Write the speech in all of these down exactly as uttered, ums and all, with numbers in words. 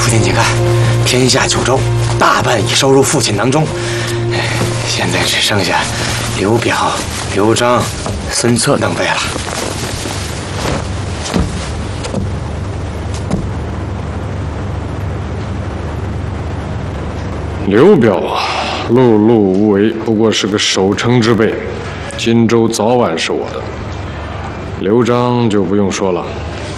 父亲，请看，天下九州大半已收入父亲囊中，现在只剩下刘表、刘璋、孙策等辈了。 刘表啊，碌碌无为，不过是个守城之辈，荆州早晚是我的。刘璋就不用说了，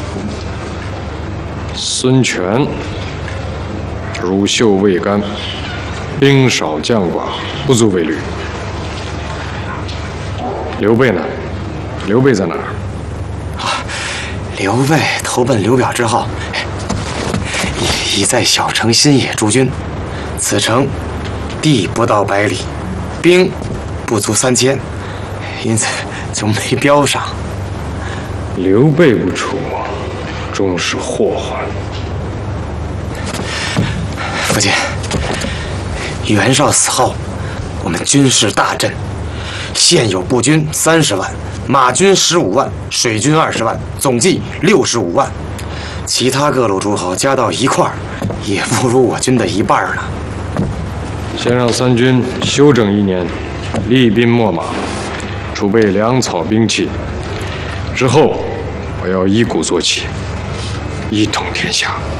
孙权乳臭未干，兵少将寡，不足为虑。刘备呢？刘备在哪儿？ 啊，刘备投奔刘表之后，已已在小城新野驻军。此城地不到百里，兵不足三千，因此就没标上。 刘备不出，终是祸患。 父亲，袁绍死后，我们军事大振，现有步军三十万，马军十五万，水军二十万，总计六十五万。其他各路诸侯加到一块儿，也不如我军的一半呢。 先让三军休整一年，厉兵秣马，储备粮草兵器。之后，我要一鼓作气，一统天下。